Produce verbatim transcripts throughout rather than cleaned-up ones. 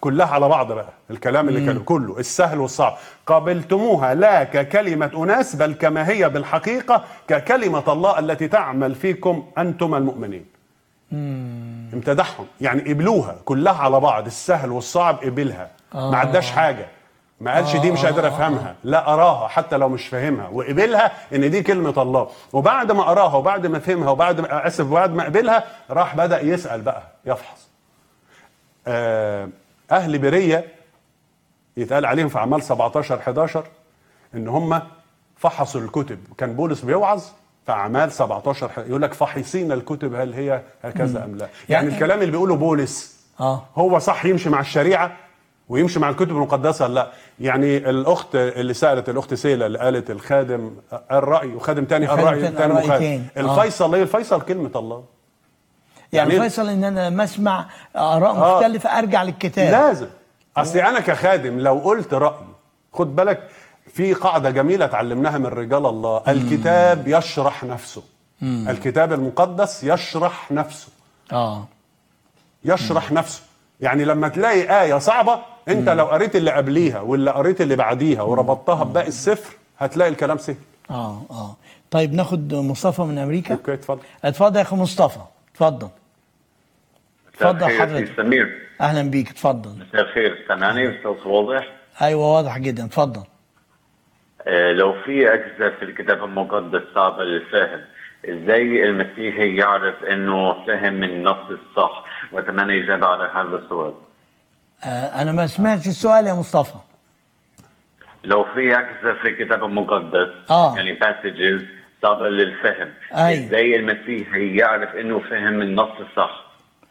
كلها على بعض بقى الكلام اللي كان كله السهل والصعب. قبلتموها لا ككلمة أناس بل كما هي بالحقيقة ككلمة الله التي تعمل فيكم أنتم المؤمنين. مم. امتدحهم يعني قبلوها كلها على بعض السهل والصعب قبلها. آه. ما عداش حاجة، ما قالش دي مش قادر افهمها، لا اراها حتى لو مش فاهمها وقبلها ان دي كلمة الله. وبعد ما اراها وبعد ما فهمها وبعد ما اسف وبعد ما قبلها راح بدأ يسأل بقى يفحص. اهل برية يتقال عليهم في اعمال سبعتاشر حداشر ان هم فحصوا الكتب. كان بولس بيوعظ في اعمال سبعتاشر يقول لك فحصين الكتب هل هي هكذا ام لا. يعني, يعني الكلام اللي بيقوله بولس اه هو صح يمشي مع الشريعة ويمشي مع الكتب المقدسة؟ لا. يعني الأخت اللي سألت الأخت سيلة اللي قالت الخادم الرأي وخادم تاني الرأي التاني مخالف. الفيصل ايه؟ الفيصل كلمة الله. يعني, يعني الفيصل ان انا لما اسمع آراء آه مختلفة ارجع للكتاب. لازم. اصلي انا كخادم لو قلت رأي، خد بالك في قاعدة جميلة اتعلمناها من رجال الله، الكتاب يشرح نفسه. مم. الكتاب المقدس يشرح نفسه. اه يشرح مم. نفسه. يعني لما تلاقي آية صعبة انت مم. لو قريت اللي قبليها واللي قريت اللي بعديها وربطتها بباقي السفر هتلاقي الكلام سهل. اه اه طيب ناخد مصطفى من امريكا. اوكي اتفضل. اتفضل يا اخي مصطفى، اتفضل. اتفضل حضرتك. سمير اهلا بيك، اتفضل. مساء الخير. سامعني الصوت واضح؟ ايوه واضح جدا، اتفضل. آه لو في اجزاء في الكتاب المقدس صعبه للفهم، ازاي المسيحي يعرف انه فهم النص الصح؟ واتمنى اجابه على هذا السؤال. آه انا ما سمعتش السؤال يا مصطفى. لو في اجزاء في الكتاب المقدس آه. يعني passages صعبه للفهم، أي. ازاي المسيحي يعرف انه فهم النص الصح؟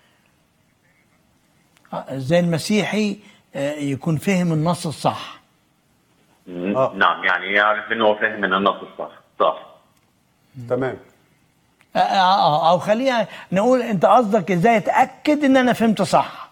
ازاي المسيحي يكون فهم النص الصح؟ آه. نعم، يعني يعرف انه فهم من النص الصح. صح تمام. آه آه او خلينا نقول انت قصدك ازاي اتاكد ان انا فهمت صح.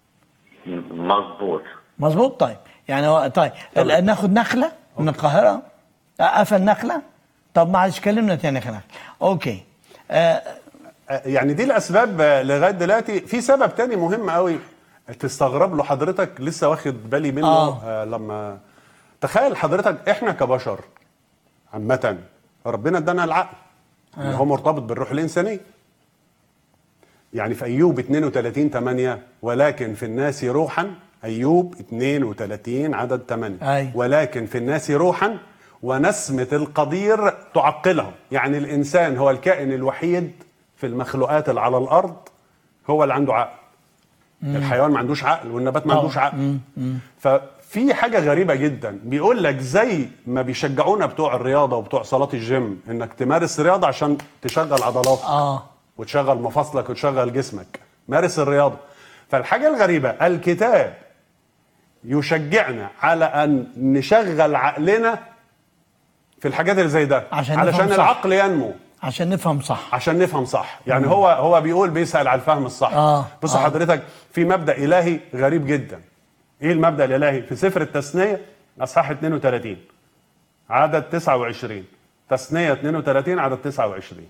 مظبوط مظبوط. طيب يعني طيب تمام. ناخد نخله من القاهره. قفل نخله. طب معلش كلمنا تاني خلال. اوكي. آه يعني دي الاسباب لغايه دلوقتي. في سبب تاني مهم قوي تستغرب له حضرتك، لسه واخد بالي منه. آه. آه لما تخيل حضرتك احنا كبشر عامه ربنا ادانا العقل آه. اللي هو مرتبط بالروح الانسانيه. يعني في ايوب اتنين وتلاتين تمانية ولكن في الناس روحا، ايوب اتنين وتلاتين عدد تمانية أي. ولكن في الناس روحا ونسمة القدير تعقلهم. يعني الانسان هو الكائن الوحيد في المخلوقات اللي على الارض هو اللي عنده عقل. مم. الحيوان ما عندوش عقل والنبات ما عندوش عقل. مم. مم. ففي حاجة غريبة جدا بيقول لك زي ما بيشجعونا بتوع الرياضة وبتوع صلاة الجيم انك تمارس رياضة عشان تشغل عضلاتك آه. وتشغل مفاصلك وتشغل جسمك، مارس الرياضة. فالحاجة الغريبة الكتاب يشجعنا على ان نشغل عقلنا في الحاجات اللي زي ده عشان علشان العقل ينمو، عشان نفهم صح عشان نفهم صح. يعني مم. هو هو بيقول بيسأل على الفهم الصح. آه. بص آه. حضرتك في مبدأ إلهي غريب جدا. ايه المبدأ الإلهي؟ في سفر التثنية اصحاح اتنين وتلاتين عدد تسعة وعشرين. تثنية اتنين وتلاتين عدد تسعة وعشرين.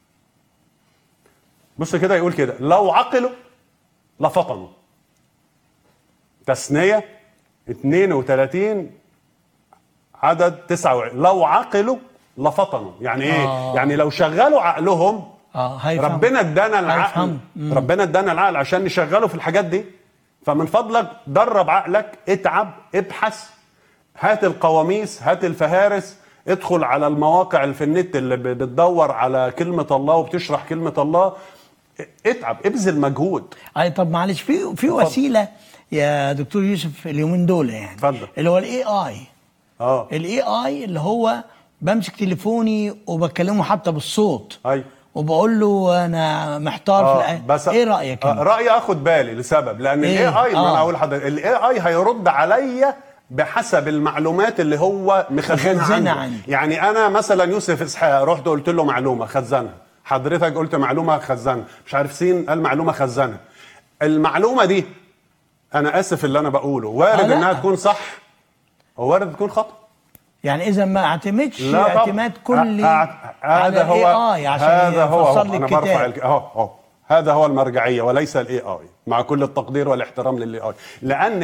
بص كده يقول كده لو عقلوا لفطنوا. تثنية اتنين وتلاتين عدد تسعة وعشرين. لو عقلوا لفطنوا. يعني ايه؟ آه. يعني لو شغلوا عقلهم آه. ربنا ادانا العقل. ربنا ادانا العقل عشان نشغله في الحاجات دي. فمن فضلك درب عقلك، اتعب، ابحث، هات القواميس، هات الفهارس، ادخل على المواقع اللي في النت اللي بتدور على كلمة الله وبتشرح كلمة الله. اتعب، ابذل مجهود. اي طب معلش في في وسيله يا دكتور يوسف اليومين دول يعني فضل. اللي هو الاي اي. اه الاي اي اللي هو بمسك تليفوني وبكلمه حتى بالصوت. اي وبقول له انا محتار آه في الآية. بس ايه رايك؟ آه رايي اخد بالي لسبب لان إيه؟ الاي اي آه. ما انا اقول لحضرتك الاي اي هيرد عليا بحسب المعلومات اللي هو مخزنها عندي. يعني انا مثلا يوسف اسحاق رحت قلت له معلومه خزنها، حضرتك قلت معلومه خزنها، مش عارف سين قال معلومه خزنها. المعلومه دي انا اسف اللي انا بقوله وارد آه انها تكون صح ووارد تكون خطأ. يعني اذا ما اعتمدش اعتماد كلي هذا هو اي عشان هذا هو لي انا برفع اهو اهو هذا هو المرجعيه وليس الاي اي، مع كل التقدير والاحترام للاي اي. لان